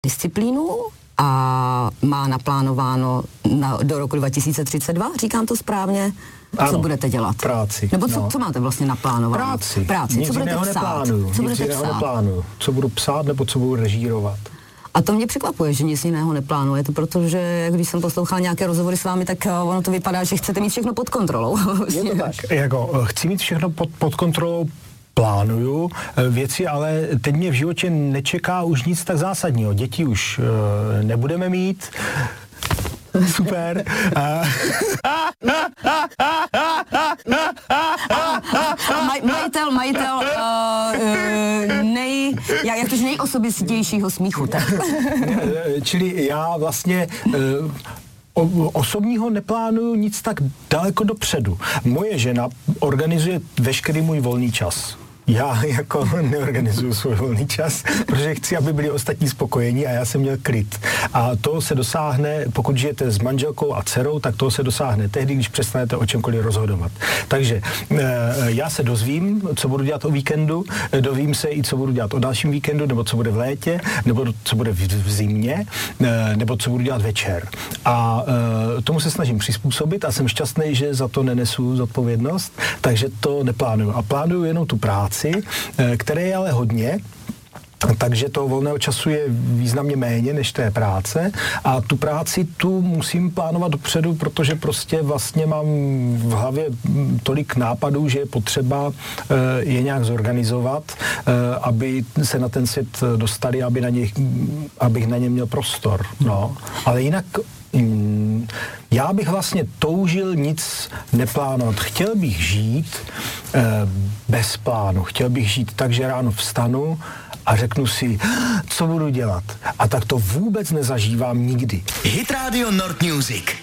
disciplínu a má naplánováno do roku 2032, říkám to správně? Ano, co budete dělat? Práci. Nebo co máte vlastně naplánováno? Práci. Nic co budete psát? Nic jiného neplánuju. Co budu psát nebo co budu režírovat. A to mě překvapuje, že nic jiného neplánujete, protože když jsem poslouchala nějaké rozhovory s vámi, tak ono to vypadá, že chcete mít všechno pod kontrolou. Je to tak. Jako, chci mít všechno pod kontrolou, plánuju věci, ale teď mě v životě nečeká už nic tak zásadního. Děti už nebudeme mít. Super. Majitel nejosobistějšího smíchu. Tak. Čili já vlastně osobního neplánuju nic tak daleko dopředu. Moje žena organizuje veškerý můj volný čas. Já jako neorganizuju svůj volný čas, protože chci, aby byli ostatní spokojení a já jsem měl klid. A to se dosáhne, pokud žijete s manželkou a dcerou, tak to se dosáhne tehdy, když přestanete o čemkoliv rozhodovat. Takže já se dozvím, co budu dělat o víkendu, dovím se i, co budu dělat o dalším víkendu, nebo co bude v létě, nebo co bude v zimě, nebo co budu dělat večer. A tomu se snažím přizpůsobit a jsem šťastný, že za to nenesu zodpovědnost, takže to neplánuju. A plánuju jenom tu práci, které je ale hodně, takže toho volného času je významně méně než té práce a tu práci tu musím plánovat dopředu, protože prostě vlastně mám v hlavě tolik nápadů, že je potřeba je nějak zorganizovat, aby se na ten svět dostali, abych na ně měl prostor. No. Ale jinak já bych vlastně toužil nic neplánovat. Chtěl bych žít bez plánu. Chtěl bych žít tak, že ráno vstanu a řeknu si, co budu dělat. A tak to vůbec nezažívám nikdy. Hit Radio Nord Music.